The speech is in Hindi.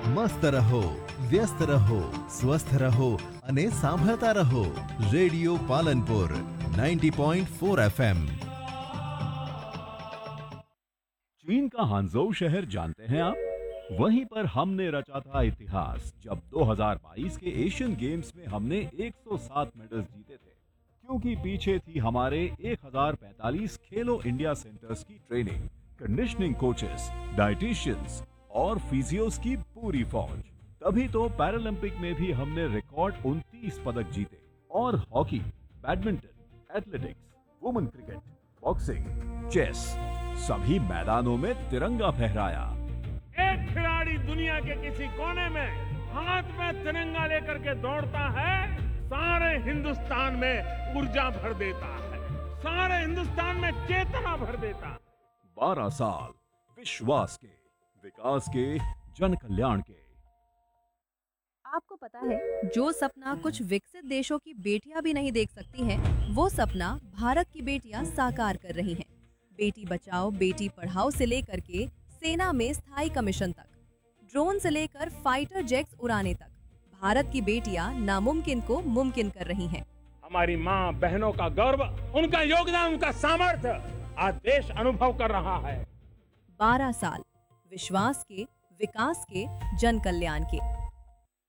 મસ્ત રહો, વ્યસ્ત રહો, સ્વસ્થ રહો અને સાંભળતા રહો રેડિયો પાલનપુર 90.4 FM। चीन का हांगझोउ शहर जानते हैं आप? वहीं पर हमने रचा था इतिहास जब 2022 के एशियन गेम्स में हमने 107 मेडल्स जीते थे, क्योंकि पीछे थी हमारे 1045 खेलो इंडिया सेंटर्स की ट्रेनिंग, कंडीशनिंग कोचेस, डाइटिशियंस और फिजियोस की पूरी फौज। तभी तो पैरालंपिक में भी हमने रिकॉर्ड 29 पदक जीते और hockey, badminton, athletics, women cricket, boxing, chess सभी मैदानों में तिरंगा फहराया। एक खिलाड़ी दुनिया के किसी कोने में हाथ में तिरंगा लेकर के दौड़ता है, सारे हिंदुस्तान में ऊर्जा भर देता है, सारे हिंदुस्तान में चेतना भर देता है। 12 साल विश्वास के, विकास के, जन कल्याण के। आपको पता है, जो सपना कुछ विकसित देशों की बेटियां भी नहीं देख सकती हैं, वो सपना भारत की बेटियां साकार कर रही हैं। बेटी बचाओ बेटी पढ़ाओ से लेकर के सेना में स्थायी कमीशन तक, ड्रोन से लेकर फाइटर जेट्स उड़ाने तक, भारत की बेटियां नामुमकिन को मुमकिन कर रही हैं। हमारी माँ बहनों का गौरव, उनका योगदान, उनका सामर्थ्य आज देश अनुभव कर रहा है। 12 साल विश्वास के, विकास के, जन कल्याण के।